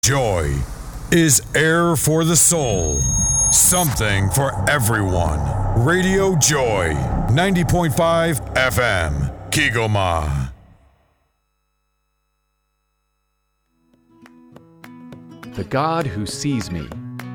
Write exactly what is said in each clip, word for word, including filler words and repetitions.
Joy is air for the soul. Something for everyone. Radio Joy, ninety point five F M, Kigoma. The God Who Sees Me.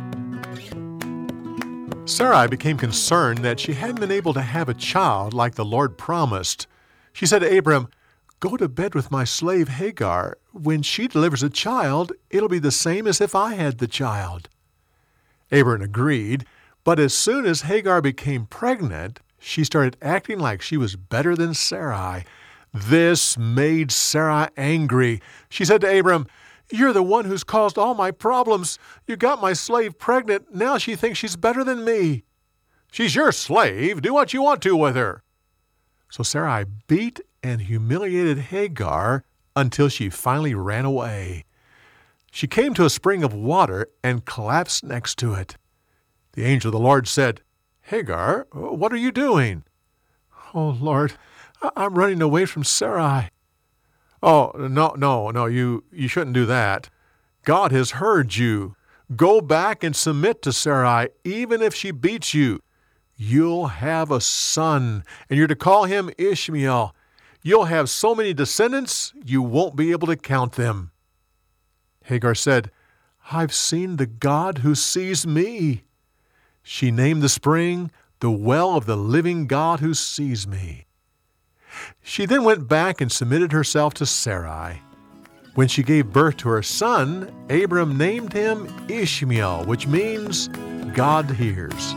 Sarai became concerned that she hadn't been able to have a child like the Lord promised. She said to Abram, "Go to bed with my slave Hagar. When she delivers a child, it'll be the same as if I had the child." Abram agreed, but as soon as Hagar became pregnant, she started acting like she was better than Sarai. This made Sarai angry. She said to Abram, "You're the one who's caused all my problems. You got my slave pregnant. Now she thinks she's better than me." "She's your slave. Do what you want to with her." So Sarai beat and humiliated Hagar until she finally ran away. She came to a spring of water and collapsed next to it. The angel of the Lord said, "Hagar, what are you doing?" "Oh, Lord, I'm running away from Sarai." "Oh, no, no, no, you, you shouldn't do that. God has heard you. Go back and submit to Sarai, even if she beats you. You'll have a son, and you're to call him Ishmael. You'll have so many descendants, you won't be able to count them." Hagar said, "I've seen the God who sees me." She named the spring the well of the living God who sees me. She then went back and submitted herself to Sarai. When she gave birth to her son, Abram named him Ishmael, which means God hears.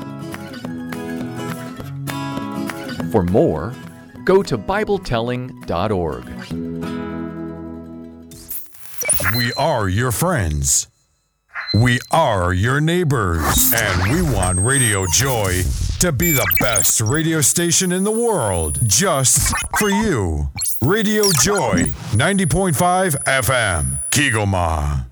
For more, go to Bible telling dot org. We are your friends. We are your neighbors. And we want Radio Joy to be the best radio station in the world, just for you. Radio Joy, ninety point five F M, Kigoma.